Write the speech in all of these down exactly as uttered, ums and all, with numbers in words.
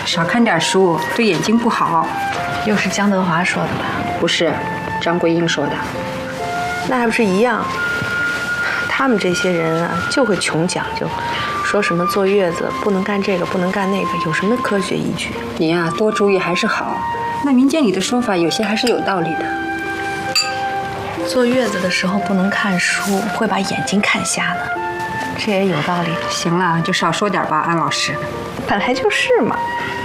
少看点书，对眼睛不好。 又是江德华说的吧？ 不是，张桂英说的。 那还不是一样？他们这些人啊，就会穷讲究，说什么坐月子不能干这个，不能干那个，有什么科学依据？ 你呀、啊，多注意还是好。那民间里的说法有些还是有道理的。 坐月子的时候不能看书，会把眼睛看瞎的，这也有道理。 行了，就少说点吧，安老师。 本来就是嘛。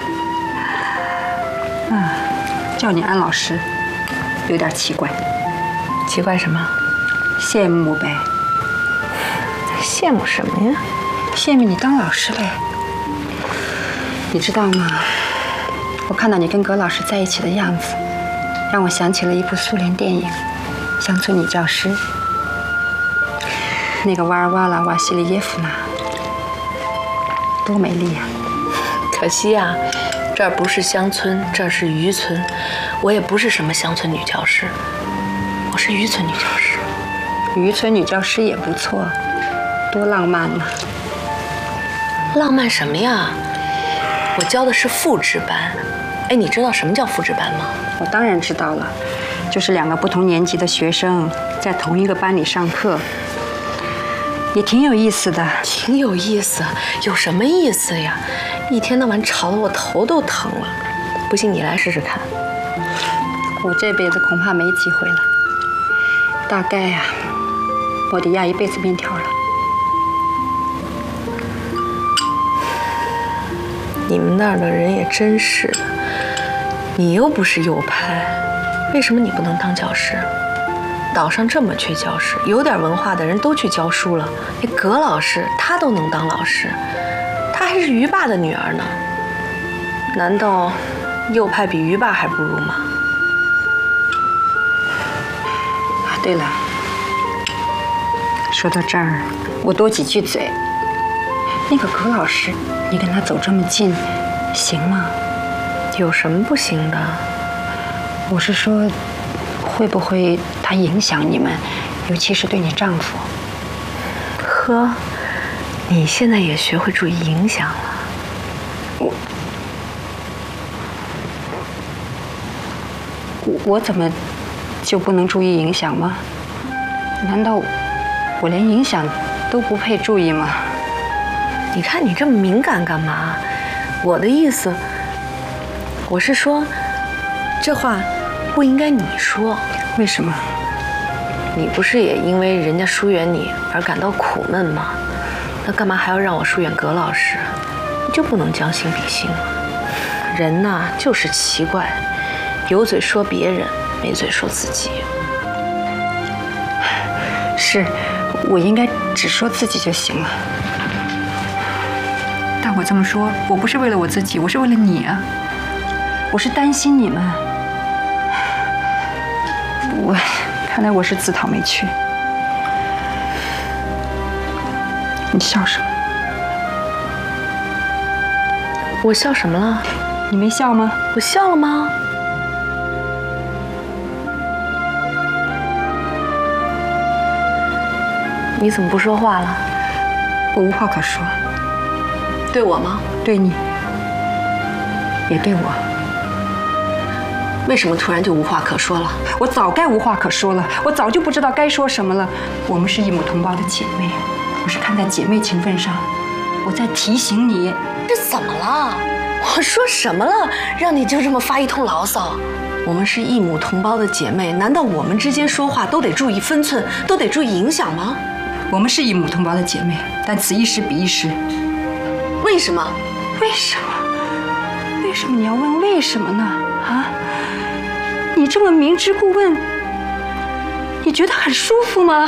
啊，叫你安老师，有点奇怪。 奇怪什么？ 羡慕呗。 羡慕什么呀？ 羡慕你当老师呗。你知道吗？我看到你跟葛老师在一起的样子，让我想起了一部苏联电影《乡村女教师》。那个瓦尔瓦拉·瓦西里耶夫娜，多美丽呀！ 可惜啊，这儿不是乡村，这儿是渔村。我也不是什么乡村女教师，我是渔村女教师。 渔村女教师也不错，多浪漫呐！ 浪漫什么呀？我教的是复制班。哎，你知道什么叫复制班吗？ 我当然知道了，就是两个不同年级的学生在同一个班里上课，也挺有意思的。 挺有意思？有什么意思呀？一天到晚吵得我头都疼了。不信你来试试看。 我这辈子恐怕没机会了，大概呀、啊，我得压一辈子面条了。 你们那儿的人也真是的，你又不是右派，为什么你不能当教师？岛上这么缺教师，有点文化的人都去教书了。那葛老师他都能当老师，他还是于爸的女儿呢。难道右派比于爸还不如吗？ 啊，对了，说到这儿，我多几句嘴。那个葛老师，你跟他走这么近，行吗？ 有什么不行的？ 我是说，会不会他影响你们，尤其是对你丈夫？ 呵，你现在也学会注意影响了。 我我我怎么就不能注意影响吗？难道我连影响都不配注意吗？ 你看你这么敏感干嘛？我的意思，我是说，这话不应该你说。 为什么？ 你不是也因为人家疏远你而感到苦闷吗？那干嘛还要让我疏远葛老师？你就不能将心比心吗？人呐，就是奇怪，有嘴说别人，没嘴说自己。 是，我应该只说自己就行了。但我这么说，我不是为了我自己，我是为了你啊！我是担心你们。我看来我是自讨没趣。你笑什么？ 我笑什么了？ 你没笑吗？ 我笑了吗？你怎么不说话了？ 我无话可说。 对我吗？ 对你，也对我。 为什么突然就无话可说了？ 我早该无话可说了，我早就不知道该说什么了。我们是一母同胞的姐妹，我是看在姐妹情分上，我在提醒你。 这怎么了？我说什么了，让你就这么发一通牢骚？我们是一母同胞的姐妹，难道我们之间说话都得注意分寸，都得注意影响吗？ 我们是一母同胞的姐妹，但此一时彼一时。 为什么？ 为什么？为什么你要问为什么呢？啊？你这么明知故问，你觉得很舒服吗？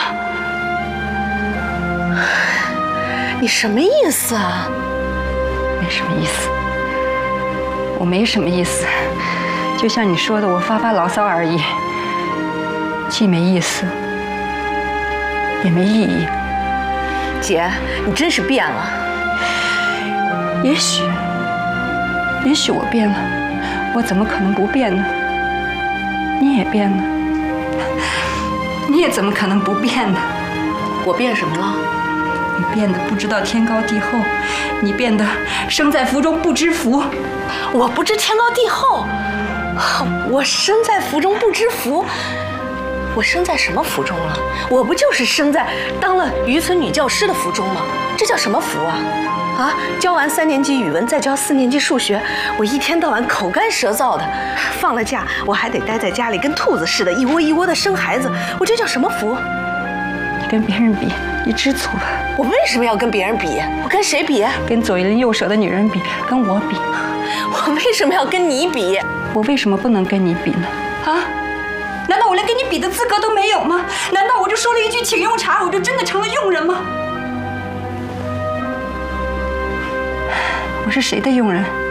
你什么意思啊？ 没什么意思，我没什么意思，就像你说的，我发发牢骚而已，既没意思，也没意义。 姐，你真是变了。 也许，也许我变了，我怎么可能不变呢？你也变了，你也怎么可能不变呢？ 我变什么了？ 你变得不知道天高地厚，你变得生在福中不知福。 我不知天高地厚，我生在福中不知福。我生在什么福中了？我不就是生在当了渔村女教师的福中吗？这叫什么福啊？啊！教完三年级语文，再教四年级数学，我一天到晚口干舌燥的，放了假我还得待在家里跟兔子似的，一窝一窝的生孩子，我这叫什么福？ 你跟别人比，你知足了。 我为什么要跟别人比？我跟谁比？ 跟左邻右舍的女人比，跟我比。 我为什么要跟你比？ 我为什么不能跟你比呢？啊？难道我连跟你比的资格都没有吗？难道我就说了一句请用茶，我就真的成了佣人吗？我是谁的佣人？